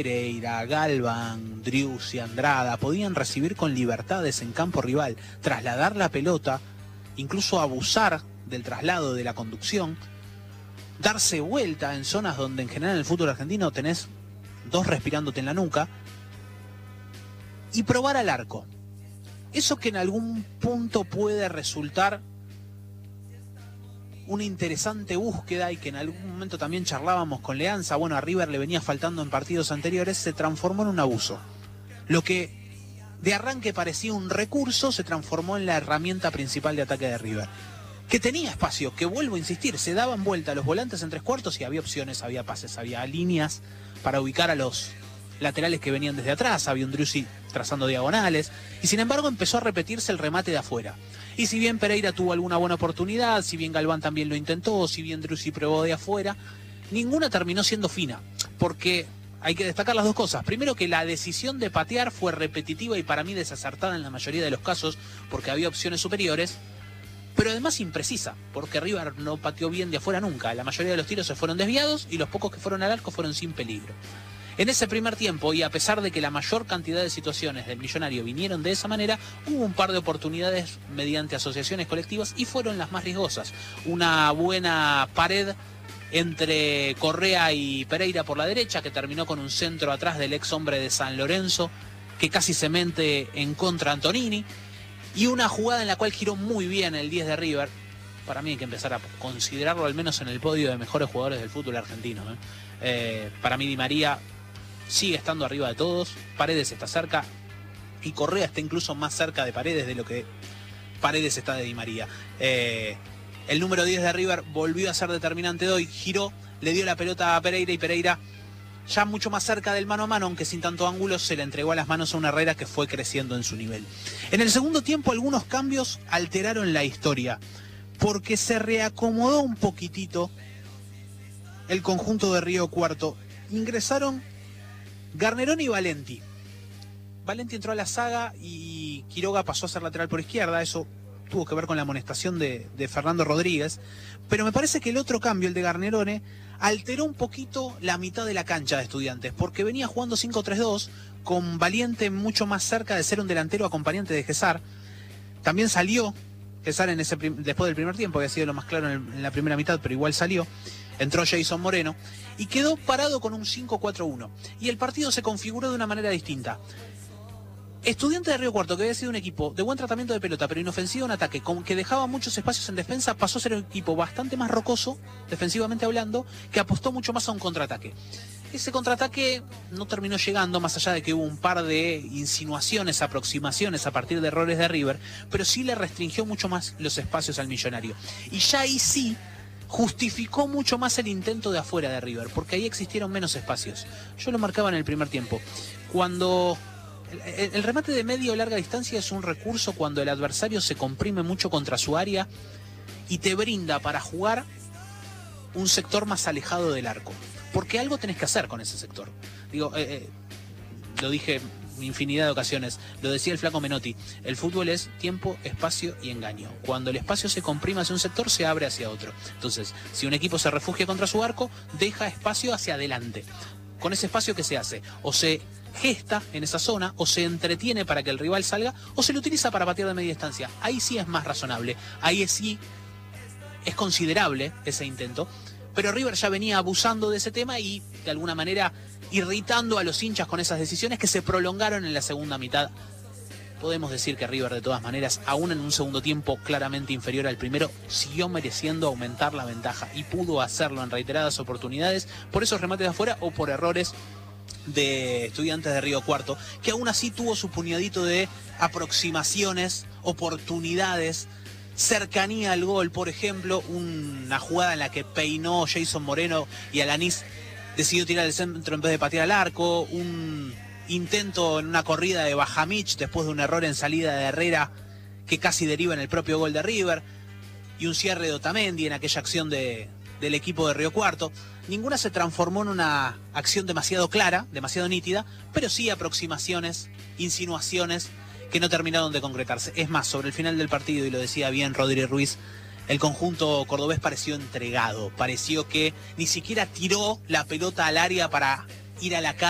Pereira, Galván, Driussi, Andrada podían recibir con libertades en campo rival, trasladar la pelota, incluso abusar del traslado de la conducción, darse vuelta en zonas donde en general en el fútbol argentino tenés dos respirándote en la nuca, y probar al arco. Eso que en algún punto puede resultar una interesante búsqueda y que en algún momento también charlábamos con Leanza, bueno, a River le venía faltando en partidos anteriores, se transformó en un abuso. Lo que de arranque parecía un recurso se transformó en la herramienta principal de ataque de River. Que tenía espacio, que vuelvo a insistir, se daban vuelta los volantes en tres cuartos y había opciones, había pases, había líneas para ubicar a los laterales que venían desde atrás, había un Driussi trazando diagonales, y sin embargo empezó a repetirse el remate de afuera. Y si bien Pereira tuvo alguna buena oportunidad, si bien Galván también lo intentó, si bien Driussi probó de afuera, ninguna terminó siendo fina, porque hay que destacar las dos cosas. Primero, que la decisión de patear fue repetitiva y para mí desacertada en la mayoría de los casos, porque había opciones superiores, pero además imprecisa, porque River no pateó bien de afuera nunca. La mayoría de los tiros se fueron desviados y los pocos que fueron al arco fueron sin peligro. En ese primer tiempo, y a pesar de que la mayor cantidad de situaciones del Millonario vinieron de esa manera, hubo un par de oportunidades mediante asociaciones colectivas y fueron las más riesgosas. Una buena pared entre Correa y Pereira por la derecha, que terminó con un centro atrás del ex hombre de San Lorenzo, que casi se mete en contra Antonini, y una jugada en la cual giró muy bien el 10 de River. Para mí hay que empezar a considerarlo al menos en el podio de mejores jugadores del fútbol argentino. Para mí Di María sigue estando arriba de todos, Paredes está cerca y Correa está incluso más cerca de Paredes de lo que Paredes está de Di María. El número 10 de River volvió a ser determinante de hoy, giró, le dio la pelota a Pereira y Pereira, ya mucho más cerca del mano a mano, aunque sin tanto ángulo, se le entregó a las manos a un Herrera que fue creciendo en su nivel. En el segundo tiempo algunos cambios alteraron la historia, porque se reacomodó un poquitito el conjunto de Río Cuarto. Ingresaron Garnerón y Valenti. Valenti entró a la saga y Quiroga pasó a ser lateral por izquierda. Eso tuvo que ver con la amonestación de Fernando Rodríguez. Pero me parece que el otro cambio, el de Garnerone, alteró un poquito la mitad de la cancha de Estudiantes, porque venía jugando 5-3-2, con Valiente mucho más cerca de ser un delantero acompañante de Gesar. También salió Gesar después del primer tiempo, había sido lo más claro en la primera mitad, pero igual salió. Entró Jason Moreno y quedó parado con un 5-4-1. Y el partido se configuró de una manera distinta. Estudiantes de Río Cuarto, que había sido un equipo de buen tratamiento de pelota, pero inofensivo en ataque, con que dejaba muchos espacios en defensa, pasó a ser un equipo bastante más rocoso, defensivamente hablando, que apostó mucho más a un contraataque. Ese contraataque no terminó llegando, más allá de que hubo un par de insinuaciones, aproximaciones a partir de errores de River, pero sí le restringió mucho más los espacios al Millonario. Y ya ahí sí justificó mucho más el intento de afuera de River, porque ahí existieron menos espacios. Yo lo marcaba en el primer tiempo. Cuando el remate de media o larga distancia es un recurso cuando el adversario se comprime mucho contra su área y te brinda para jugar un sector más alejado del arco. Porque algo tenés que hacer con ese sector. Digo, lo dije infinidad de ocasiones, lo decía el flaco Menotti, el fútbol es tiempo, espacio y engaño. Cuando el espacio se comprime hacia un sector, se abre hacia otro. Entonces, si un equipo se refugia contra su arco, deja espacio hacia adelante. Con ese espacio, ¿qué se hace? O se gesta en esa zona, o se entretiene para que el rival salga, o se lo utiliza para patear de media distancia. Ahí sí es más razonable, ahí sí es considerable ese intento. Pero River ya venía abusando de ese tema y de alguna manera irritando a los hinchas con esas decisiones que se prolongaron en la segunda mitad. Podemos decir que River, de todas maneras, aún en un segundo tiempo claramente inferior al primero, siguió mereciendo aumentar la ventaja y pudo hacerlo en reiteradas oportunidades por esos remates de afuera o por errores de Estudiantes de Río Cuarto, que aún así tuvo su puñadito de aproximaciones, oportunidades, cercanía al gol. Por ejemplo, una jugada en la que peinó Jason Moreno y Alanís decidió tirar el centro en vez de patear al arco, un intento en una corrida de Bajamich después de un error en salida de Herrera que casi deriva en el propio gol de River, y un cierre de Otamendi en aquella acción del equipo de Río Cuarto. Ninguna se transformó en una acción demasiado clara, demasiado nítida, pero sí aproximaciones, insinuaciones que no terminaron de concretarse. Es más, sobre el final del partido, y lo decía bien Rodríguez Ruiz, el conjunto cordobés pareció entregado, pareció que ni siquiera tiró la pelota al área para ir a la cara.